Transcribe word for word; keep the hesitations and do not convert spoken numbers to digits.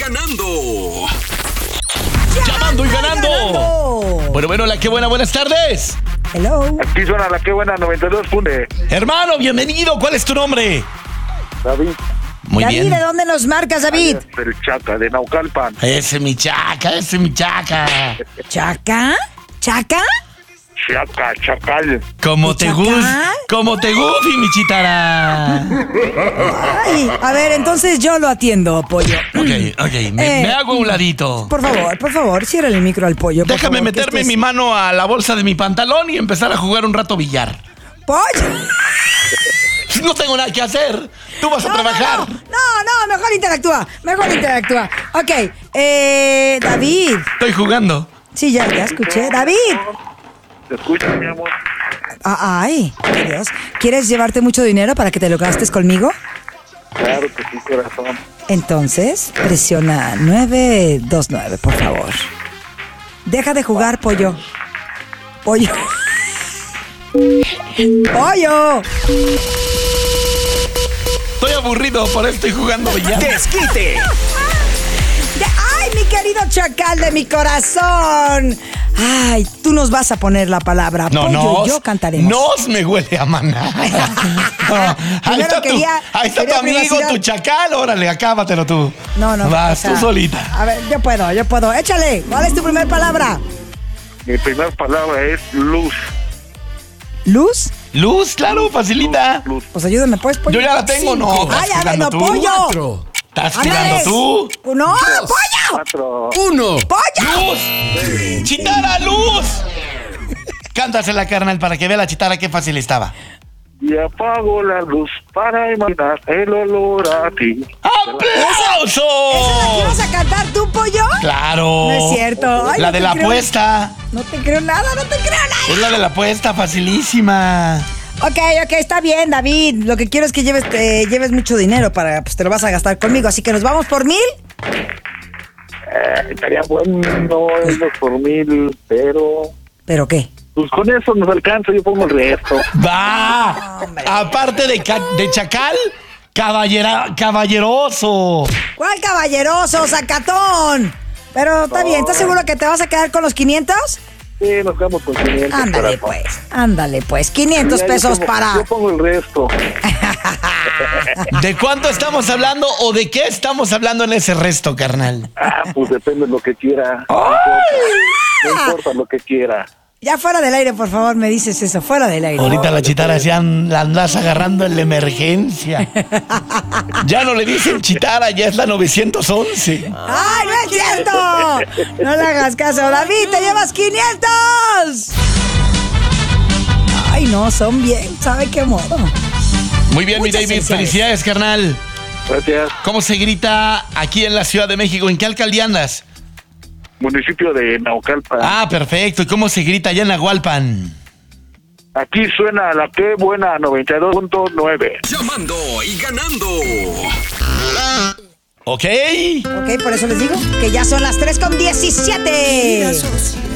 ganando. Llamando y ganando. ganando. Bueno, bueno, la que buena, buenas tardes. Hello. Aquí suena la que buena noventa y dos punto nueve. Hermano, bienvenido. ¿Cuál es tu nombre? David. Muy David, bien. ¿de dónde nos marcas, David? El Chaca de Naucalpan. Ese mi chaca, ese mi chaca. ¿Chaca? ¿Chaca? Chaca, Chacal. Como te ¿Chaca? gusta, como te gusta, mi chitara. Ay, a ver, entonces yo lo atiendo, pollo. Ok, ok, me, Eh, me hago a un ladito. Por favor, por favor, cierra el micro al pollo. por Déjame favor, que meterme esto mi es- mano a la bolsa de mi pantalón y empezar a jugar un rato billar. ¡Pollo! No tengo nada que hacer. Tú vas a No, trabajar. No, no, no, mejor interactúa, mejor interactúa. Ok, eh, David. Estoy jugando. Sí, ya, ya escuché. David. ¿Te escuchas, mi amor? Ah, ay, ay, Dios. ¿Quieres llevarte mucho dinero para que te lo gastes conmigo? Claro que sí, corazón. Entonces, presiona nueve dos nueve, por favor. Deja de jugar, pollo. Pollo. ¡Pollo! Estoy aburrido, por eso estoy jugando billar. Desquite. De- ¡Ay, mi querido chacal de mi corazón! Ay, tú nos vas a poner la palabra. No, pollo no. y yo cantaremos. Nos me huele a maná. No, ahí Primero está, tu, quería- ahí está tu quería amigo, privacidad. tu chacal. Órale, acábatelo tú. No, no. Vas o sea, tú solita. A ver, yo puedo, yo puedo. Échale. ¿Cuál es tu primer palabra? Mi primera palabra es luz. ¿Luz? Luz, claro, facilita. Luz. Pues ayúdame, pues, pollo. Yo ya la tengo, no. ¡Ay, Estás a ver, no, tirando tú. pollo! Cuatro. Estás Ándale. tirando tú. ¡No, pollo! Cuatro. Uno. ¡Pollo! ¡Luz! ¡Chitara, luz! Cántasela, carnal, para que vea la chitara qué fácil estaba. Y apago la luz para imaginar el olor a ti. ¡Aplausos! ¿Esa la ibas a cantar tú, pollo? ¡Claro! No es cierto. Ay, la no de te la creo. apuesta. No te creo nada, no te creo nada. Es la de la apuesta, facilísima. Ok, ok, está bien, David. Lo que quiero es que lleves, te lleves mucho dinero para, pues te lo vas a gastar conmigo. Así que nos vamos por mil. Eh, estaría bueno irnos por mil, pero... ¿Pero qué? Pues con eso nos alcanza, yo pongo el resto. Va. Hombre. Aparte de, ca- de chacal, caballera, caballeroso. ¿Cuál caballeroso, sacatón? Pero está bien, ¿estás seguro que te vas a quedar con los quinientos? Sí, nos quedamos con quinientos. Ándale, corazón. pues, ándale, pues. quinientos Ya, yo pesos pongo- para... Yo pongo el resto. ¿De cuánto estamos hablando o de qué estamos hablando en ese resto, carnal? Ah, pues depende de lo que quiera. No importa, no importa lo que quiera. Ya fuera del aire, por favor, me dices eso, fuera del aire. Ahorita la chitara ya an- la andas agarrando en la emergencia. Ya no le dicen chitara, ya es la novecientos once. ¡Ay, no es cierto! No le hagas caso. David, te llevas quinientos. Ay, no, son bien, ¿sabe qué modo? Muy bien, mi Muchas David, felicidades. felicidades, carnal. Gracias. ¿Cómo se grita aquí en la Ciudad de México? ¿En qué alcaldía andas? Municipio de Naucalpan. Ah, perfecto. ¿Y cómo se grita allá en Nahualpan? Aquí suena la que buena noventa y dos punto nueve. Llamando y ganando. ¿Ok? Ok, por eso les digo que ya son las tres con diecisiete.